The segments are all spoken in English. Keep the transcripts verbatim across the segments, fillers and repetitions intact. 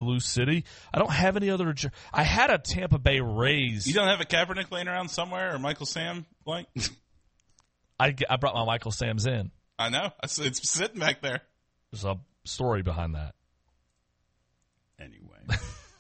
Blue City. I don't have any other. I had a Tampa Bay Rays. You don't have a Kaepernick laying around somewhere or Michael Sam blank? I, I brought my Michael Sams in. I know. It's, it's sitting back there. There's a story behind that. Anyway.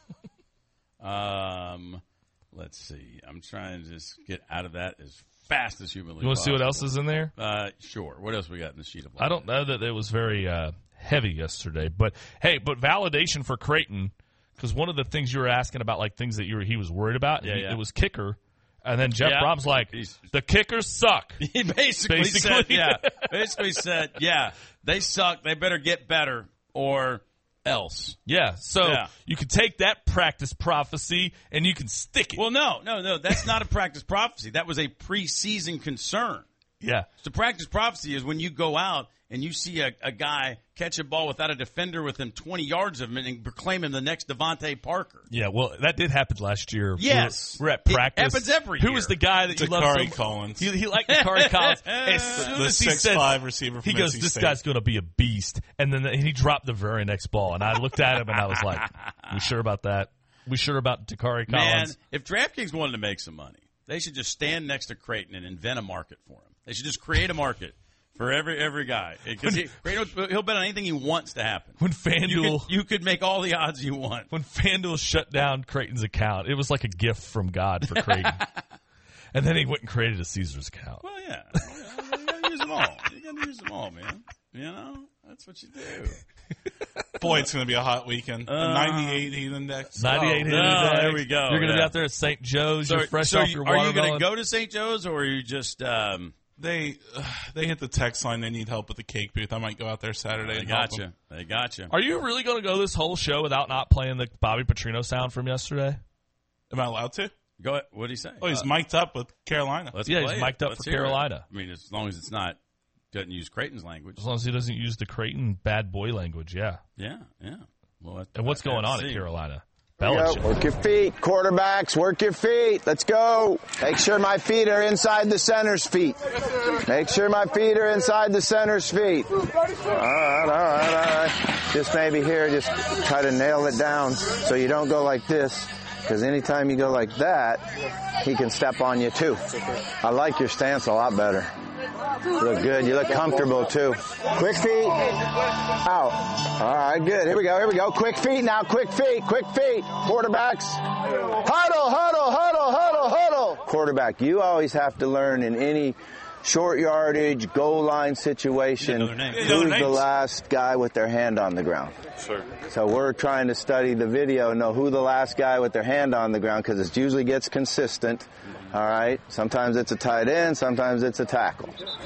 um, let's see. I'm trying to just get out of that as fast as humanly possible. You want to see what else is in there? Uh, sure. What else we got in the sheet of light? I don't know that it was very uh, heavy yesterday, but hey, but validation for Creighton, because one of the things you were asking about, like things that you were, he was worried about, yeah, yeah. it was kicker. And then Jeff yeah. Brom's like, He's, the kickers suck. He basically, basically said, yeah. Basically said, yeah, they suck. They better get better or else. Yeah. So yeah. you can take that practice prophecy and you can stick it. Well, no, no, no. That's not a practice prophecy. That was a preseason concern. Yeah. So practice prophecy is when you go out and you see a, a guy catch a ball without a defender within twenty yards of him and proclaim him the next Devontae Parker. Yeah, well, that did happen last year. Yes. We were, we were at practice. It happens every Who year. was the guy that you loved? Dakari so Collins. He, he liked Dakari Collins. As soon the as he six said, five receiver from he goes, N C this State. guy's going to be a beast. And then the, he dropped the very next ball. And I looked at him and I was like, we sure about that? We sure about Dakari Collins? Man, if DraftKings wanted to make some money, they should just stand next to Creighton and invent a market for him. They should just create a market for every every guy. Because he, he'll bet on anything he wants to happen. When FanDuel, you could, you could make all the odds you want. When FanDuel shut down Creighton's account, it was like a gift from God for Creighton. And then he went and created a Caesars account. Well, yeah. You got to use them all. You got to use them all, man. You know? That's what you do. Boy, it's going to be a hot weekend. Uh, a ninety-eight heat index. ninety-eight oh, heat no, index. there we go. You're going to yeah. be out there at Saint Joe's. So, you're fresh so off you, your are watermelon. you going to go to Saint Joe's, or are you just um, They uh, they hit the text line. They need help with the cake booth. I might go out there Saturday they and help gotcha. them. They gotcha. Are you really going to go this whole show without not playing the Bobby Petrino sound from yesterday? Am I allowed to? Go ahead. What did he say? Oh, he's Uh, mic'd up with Carolina. Let's Yeah, play he's it. mic'd up Let's for hear it. Carolina. I mean, as long as it's not doesn't use Creighton's language. As long as he doesn't use the Creighton bad boy language, yeah. Yeah, yeah. Well, that's, And what's I- I going have on to at see. Carolina? There you go. Belichick. Work your feet, quarterbacks, work your feet. Let's go. Make sure my feet are inside the center's feet. Make sure my feet are inside the center's feet. All right, all right, all right. Just maybe here, just try to nail it down so you don't go like this, because anytime you go like that, he can step on you too. I like your stance a lot better. You look good. You look comfortable too. Quick feet. Out. All right, good. Here we go. Here we go. Quick feet now. Quick feet. Quick feet. Quarterbacks. Huddle, huddle, huddle, huddle, huddle. Quarterback, you always have to learn in any short yardage, goal line situation, You know their names. You know who's their the names. last guy with their hand on the ground. Sure. So we're trying to study the video, know who the last guy with their hand on the ground, because it usually gets consistent. All right. Sometimes it's a tight end. Sometimes it's a tackle.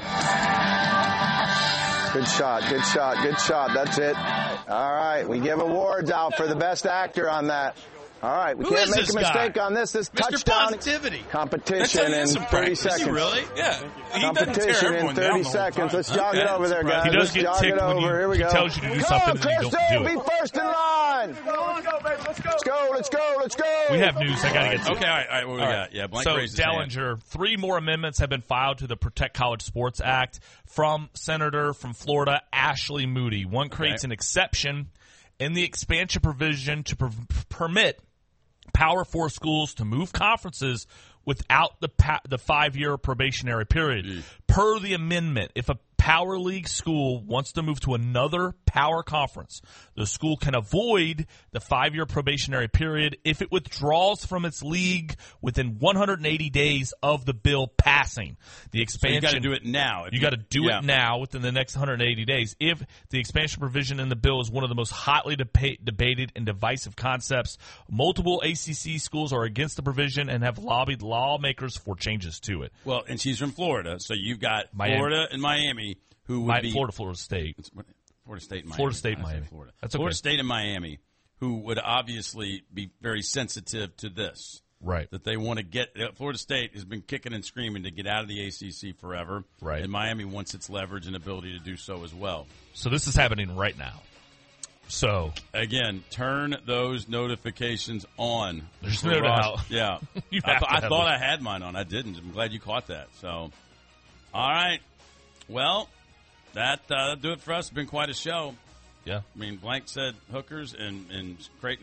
Good shot. Good shot. Good shot. That's it. All right. We give awards out for the best actor on that. All right. We Who can't is make this a mistake guy? on this. This Mister touchdown Positivity. That's competition how he in is in thirty practice. seconds. Is he really? Yeah. He doesn't tear Competition in everyone down thirty the whole seconds. time. Let's jog it Okay. over there, guys. He does Let's get jog ticked it when over. you- Here we he go. tells you to do Come something on, and you don't Crystal, do it. be first in line. Let's go. Let's go. Let's go. We have news. I got to get to. Okay, all right, all right. What we All got? right. Yeah, Blank so, raised his hand. Dellinger, three more amendments have been filed to the Protect College Sports Act from Senator from Florida, Ashley Moody. One creates Okay. an exception in the expansion provision to per- permit Power Four schools to move conferences without the pa- the five-year probationary period. Per the amendment, if a Power League school wants to move to another Power Conference, the school can avoid the five-year probationary period if it withdraws from its league within one hundred eighty days of the bill passing. The So expansion you got to do it now. If you got to do yeah. it now within the next one hundred eighty days. If the expansion provision in the bill is one of the most hotly deba- debated and divisive concepts, multiple A C C schools are against the provision and have lobbied lawmakers for changes to it. Well, and she's from Florida, so you've got Miami. Florida and Miami, who would My, be Florida, Florida State. It's what- Florida State, and Miami. Florida State, I said Miami. Florida. That's okay. Florida State and Miami, who would obviously be very sensitive to this. Right. That they want to get. Florida State has been kicking and screaming to get out of the A C C forever. Right. And Miami wants its leverage and ability to do so as well. So this is happening right now. So Again, turn those notifications on. There's For no Ross. doubt. Yeah. You I, have th- to I have thought those. I had mine on. I didn't. I'm glad you caught that. So, all right. Well, that uh, that'll do it for us. It's been quite a show. yeah. I mean, Blank said hookers and, and Creighton